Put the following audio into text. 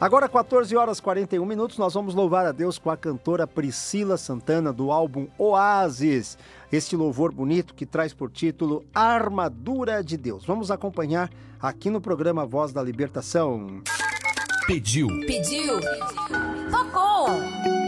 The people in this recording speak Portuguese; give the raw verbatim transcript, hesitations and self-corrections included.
Agora, quatorze horas e quarenta e um minutos, nós vamos louvar a Deus com a cantora Priscila Santana, do álbum Oásis. Este louvor bonito que traz por título Armadura de Deus. Vamos acompanhar aqui no programa Voz da Libertação. Pediu. Pediu. Tocou.